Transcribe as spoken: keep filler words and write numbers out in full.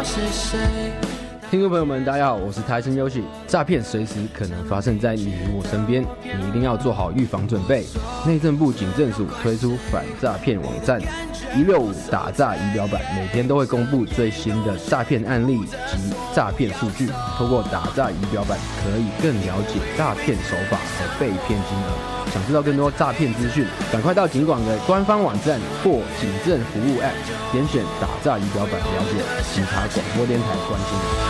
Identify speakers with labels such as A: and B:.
A: 我是谁。
B: 听众朋友们，大家好，我是台生优喜。诈骗随时可能发生在你我身边，你一定要做好预防准备。内政部警政署推出反诈骗网站一六五打诈仪表板，每天都会公布最新的诈骗案例及诈骗数据。透过打诈仪表板，可以更了解诈骗手法和被骗金额。想知道更多诈骗资讯，赶快到警广的官方网站或警政服务 App， 点选打诈仪表板了解警察广播电台关心。